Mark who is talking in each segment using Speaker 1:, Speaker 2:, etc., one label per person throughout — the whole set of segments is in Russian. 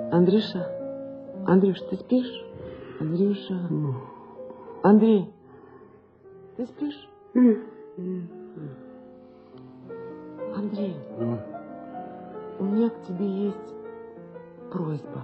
Speaker 1: Андрюша, Андрюш, ты спишь? Андрюша. Андрей, ты спишь? Андрей, у меня к тебе есть просьба.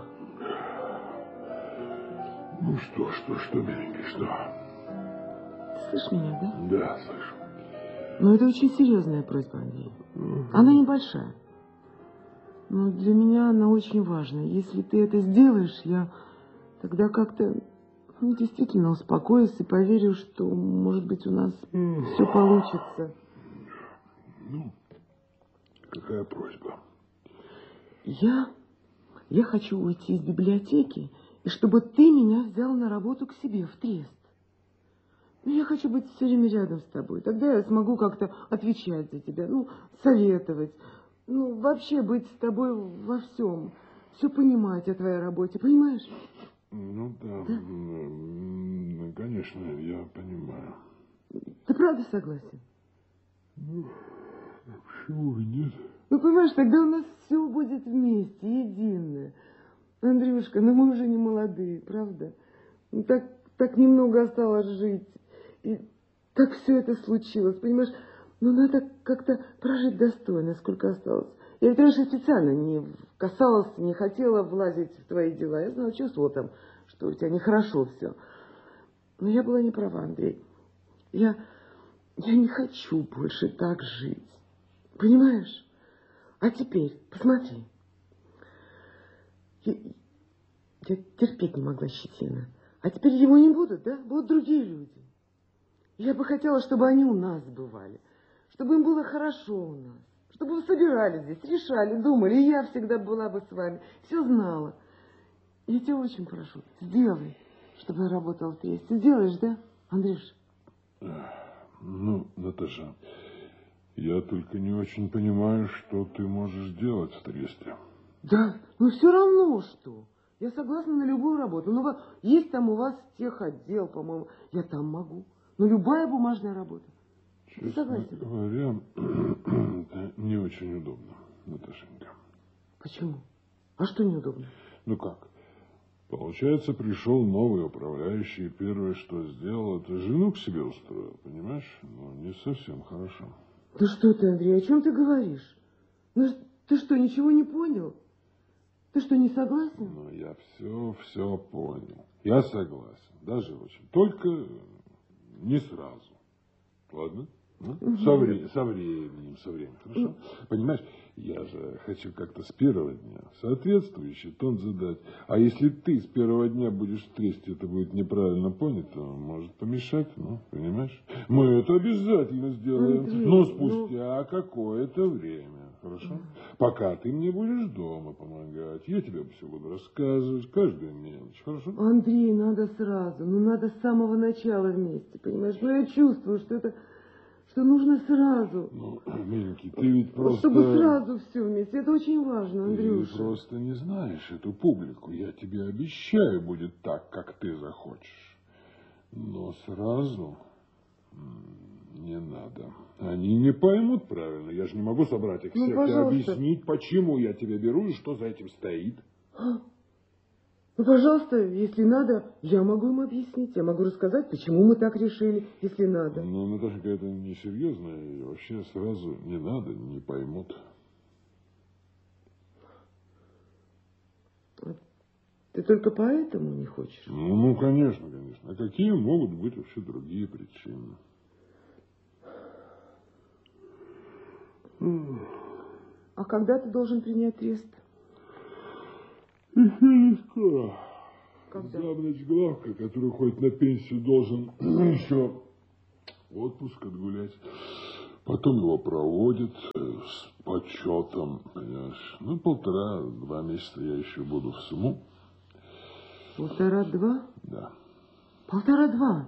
Speaker 2: Ну что, миленький, что?
Speaker 1: Ты слышишь меня, да?
Speaker 2: Да, слышу.
Speaker 1: Но это очень серьезная просьба, Андрей. Она небольшая. Но для меня она очень важная. Если ты это сделаешь, я тогда как-то действительно успокоюсь и поверю, что, может быть, у нас все получится.
Speaker 2: Ну, какая просьба?
Speaker 1: Я хочу уйти из библиотеки, и чтобы ты меня взял на работу к себе в Трест. Ну, я хочу быть все время рядом с тобой. Тогда я смогу как-то отвечать за тебя, советовать. Вообще быть с тобой во всем. Все понимать о твоей работе, понимаешь?
Speaker 2: Ну, да? Конечно, я понимаю.
Speaker 1: Ты правда согласен?
Speaker 2: Ну, почему и нет?
Speaker 1: Понимаешь, тогда у нас все будет вместе, единое. Андрюшка, мы уже не молодые, правда? Так немного осталось жить. И так все это случилось, понимаешь? Надо как-то прожить достойно, сколько осталось. Я ведь раньше специально не касалась, не хотела влазить в твои дела. Я знала, чувствовала там, что у тебя нехорошо все. Но я была не права, Андрей. Я не хочу больше так жить. Понимаешь? А теперь, посмотри. Я терпеть не могла Щетина. А теперь его не будут, да? Будут другие люди. Я бы хотела, чтобы они у нас бывали. Чтобы им было хорошо у нас. Чтобы вы собирались здесь, решали, думали. И я всегда была бы с вами. Все знала. Я тебя очень прошу, сделай, чтобы я работала в Тресте. Сделаешь, да, Андрюш?
Speaker 2: Ну, Наташа, я только не очень понимаю, что ты можешь делать в Тресте.
Speaker 1: Да, все равно что. Я согласна на любую работу. Есть там у вас техотдел, по-моему. Я там могу. Любая бумажная работа.
Speaker 2: Честно говоря, это не очень удобно, Наташенька.
Speaker 1: Почему? А что неудобно?
Speaker 2: Ну как? Получается, пришел новый управляющий, и первое, что сделал, это жену к себе устроил, понимаешь? Не совсем хорошо.
Speaker 1: Да что ты, Андрей, о чем ты говоришь? Ты что, ничего не понял? Ты что, не согласен?
Speaker 2: Я все понял. Я согласен, даже очень. Только не сразу. Ладно? Со временем, хорошо? Понимаешь, я же хочу как-то с первого дня соответствующий тон задать. А если ты с первого дня будешь в Тресте, это будет неправильно понято, может помешать, понимаешь? Мы это обязательно сделаем,
Speaker 1: Андрей,
Speaker 2: но спустя какое-то время, хорошо? Пока ты мне будешь дома помогать, я тебе все буду рассказывать, каждую мелочь, хорошо?
Speaker 1: Андрей, надо сразу, надо с самого начала вместе, понимаешь? Я чувствую, что нужно сразу.
Speaker 2: Миленький, ты ведь просто...
Speaker 1: Чтобы сразу все вместе. Это очень важно, Андрюша.
Speaker 2: Ты просто не знаешь эту публику. Я тебе обещаю, будет так, как ты захочешь. Но сразу не надо. Они не поймут правильно. Я же не могу собрать их всех и объяснить, почему я тебя беру и что за этим стоит.
Speaker 1: Пожалуйста, если надо, я могу им объяснить. Я могу рассказать, почему мы так решили, если надо.
Speaker 2: Наташенька, это несерьезно. И вообще сразу не надо, не поймут.
Speaker 1: Ты только поэтому не хочешь?
Speaker 2: Конечно. А какие могут быть вообще другие причины?
Speaker 1: А когда ты должен принять Трест?
Speaker 2: Еще не скоро.
Speaker 1: Когда?
Speaker 2: Завтрач главка, который хоть на пенсию должен еще отпуск отгулять. Потом его проводят с почетом, понимаешь. 1,5-2 месяца я еще буду в СМУ.
Speaker 1: 1,5-2?
Speaker 2: Да.
Speaker 1: 1,5-2?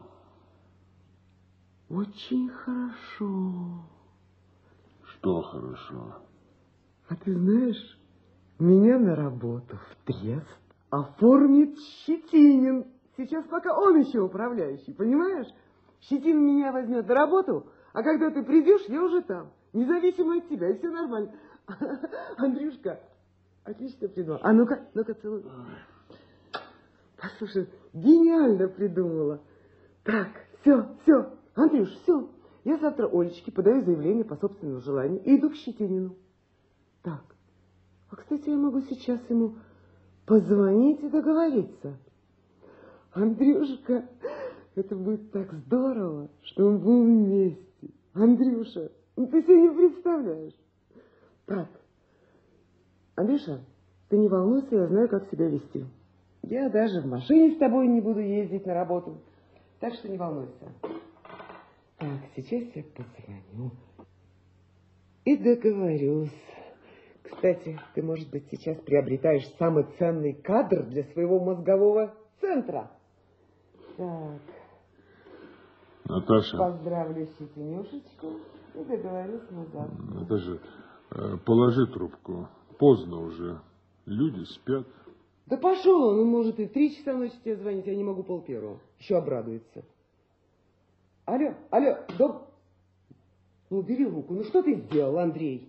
Speaker 1: Очень хорошо.
Speaker 2: Что хорошо?
Speaker 1: А ты знаешь, меня на работу в Трест оформит Щетинин. Сейчас пока он еще управляющий, понимаешь? Щетин меня возьмет на работу, а когда ты придешь, я уже там. Независимо от тебя, и все нормально. Андрюшка, Отлично придумала. А ну-ка, ну-ка, целуй. Послушай, гениально придумала. Так, все, Андрюш, все. Я завтра Олечке подаю заявление по собственному желанию и иду к Щетинину. Так, а, кстати, я могу сейчас ему позвонить и договориться. Андрюшка, это будет так здорово, что мы будем вместе. Андрюша, ну ты себе не представляешь. Так, Андрюша, ты не волнуйся, я знаю, как себя вести. Я даже в машине с тобой не буду ездить на работу. Так что не волнуйся. Так, сейчас я позвоню и договорюсь. Кстати, ты, может быть, сейчас приобретаешь самый ценный кадр для своего мозгового центра. Так.
Speaker 2: Наташа.
Speaker 1: Поздравлю Щетинюшечку и договорюсь на завтра.
Speaker 2: Наташа, положи трубку. Поздно уже. Люди спят.
Speaker 1: Да пошел он может и в 3 часа ночи тебе звонить, я не могу 12:30. Еще обрадуется. Алло, Ну, убери руку. Ну, что ты сделал, Андрей?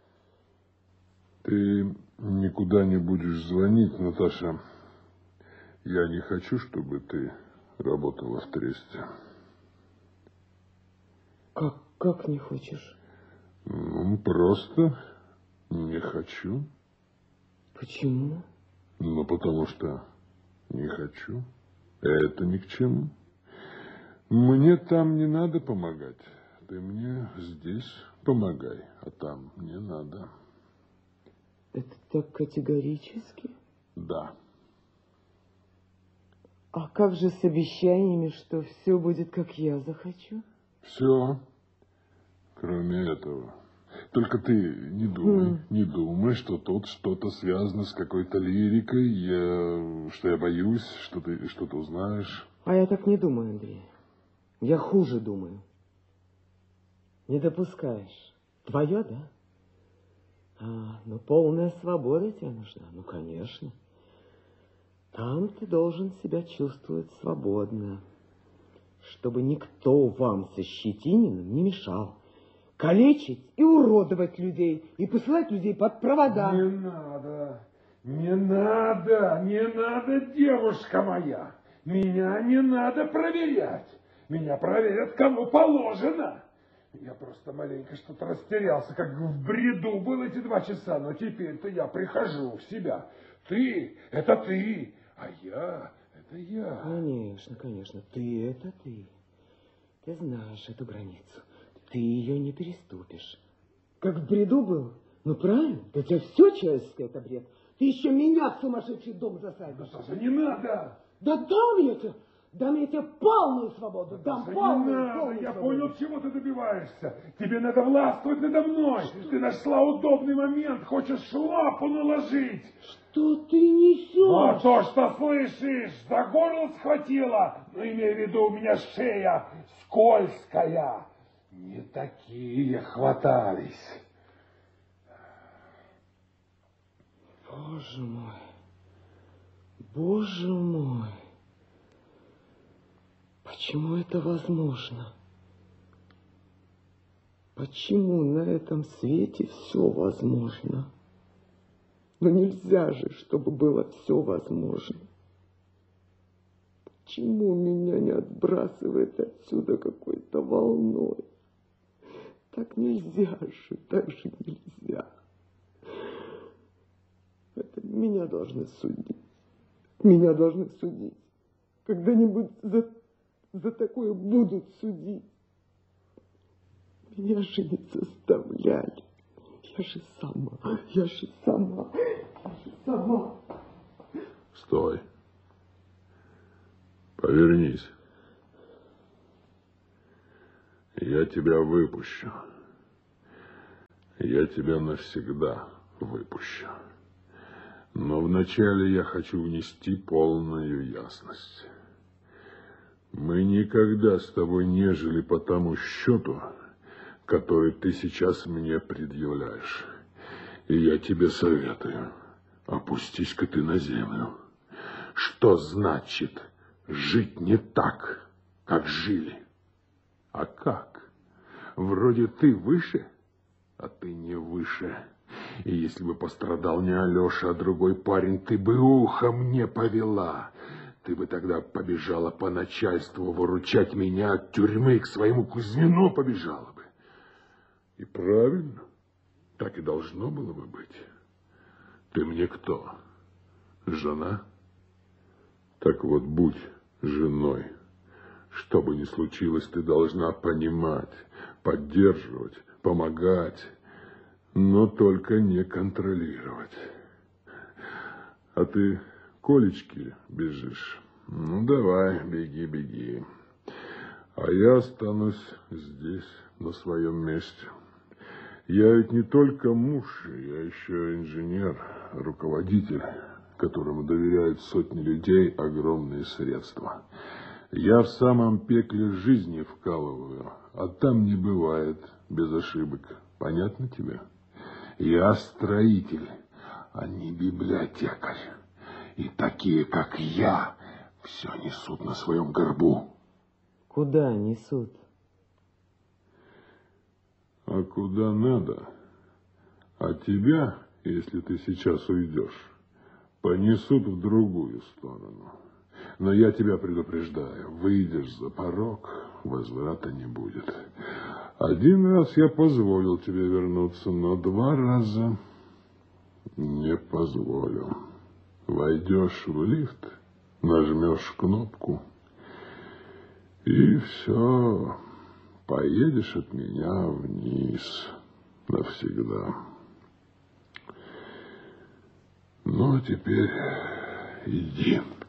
Speaker 2: Ты никуда не будешь звонить, Наташа. Я не хочу, чтобы ты работала в тресте.
Speaker 1: Как не хочешь?
Speaker 2: Ну, просто не хочу.
Speaker 1: Почему?
Speaker 2: Ну, потому что не хочу. Это ни к чему. Мне там не надо помогать. Ты мне здесь помогай, а там не надо.
Speaker 1: Это так категорически?
Speaker 2: Да.
Speaker 1: А как же с обещаниями, что все будет, как я захочу?
Speaker 2: Все, кроме этого. Только ты не думай, что тут что-то связано с какой-то лирикой, что я боюсь, что ты что-то узнаешь.
Speaker 1: А я так не думаю, Андрей. Я хуже думаю. Не допускаешь. Твое, да? Ну полная свобода тебе нужна. Ну, конечно. Там ты должен себя чувствовать свободно, чтобы никто вам со Щетининым не мешал калечить и уродовать людей, и посылать людей под провода.
Speaker 2: Не надо, девушка моя. Меня не надо проверять. Меня проверят, кому положено. Я просто маленько что-то растерялся, как в бреду был эти 2 часа, но теперь-то я прихожу в себя. Ты, это ты, а я, это я.
Speaker 1: Конечно, ты это ты. Ты знаешь эту границу. Ты ее не переступишь. Как в бреду был? Ну, правильно, для тебя все человеческое это бред. Ты еще меня в сумасшедший дом засадишь.
Speaker 2: Наташа, не надо.
Speaker 1: Да дам я тебе полную свободу.
Speaker 2: Наташа, не надо, я понял, чего ты добиваешься. Тебе надо властвовать надо мной. Ты нашла удобный момент, хочешь лапу наложить.
Speaker 1: Что ты несешь?
Speaker 2: А то, что слышишь, за горло схватила. Но имей в виду, у меня шея скользкая. Не такие хватались.
Speaker 1: Боже мой. Почему это возможно? Почему на этом свете все возможно? Но нельзя же, чтобы было все возможно. Почему меня не отбрасывает отсюда какой-то волной? Так нельзя же, так же нельзя. Это меня должны судить. Меня должны судить. Когда-нибудь за такое будут судить. Меня же не заставляли. Я же сама.
Speaker 2: Стой. Повернись. Я тебя выпущу. Я тебя навсегда выпущу. Но вначале я хочу внести полную ясность. Мы никогда с тобой не жили по тому счету, который ты сейчас мне предъявляешь. И я тебе советую, опустись-ка ты на землю. Что значит жить не так, как жили? А как? Вроде ты выше, а ты не выше. И если бы пострадал не Алеша, а другой парень, ты бы ухом не повела. Ты бы тогда побежала по начальству выручать меня от тюрьмы, к своему Кузьмину побежала бы. И правильно, так и должно было бы быть. Ты мне кто? Жена? Так вот, будь женой. Что бы ни случилось, ты должна понимать, поддерживать, помогать, но только не контролировать. А ты к Олечке бежишь? Ну, давай, беги, беги. А я останусь здесь, на своем месте. Я ведь не только муж, я еще инженер, руководитель, которому доверяют сотни людей огромные средства. Я в самом пекле жизни вкалываю, а там не бывает без ошибок. Понятно тебе? Я строитель, а не библиотекарь. И такие, как я, все несут на своем горбу.
Speaker 1: Куда несут?
Speaker 2: А куда надо? А тебя, если ты сейчас уйдешь, понесут в другую сторону. Но я тебя предупреждаю, выйдешь за порог, возврата не будет. Один раз я позволил тебе вернуться, но 2 раза не позволю. Войдешь в лифт, нажмешь кнопку, и все, поедешь от меня вниз навсегда. Ну, а теперь иди.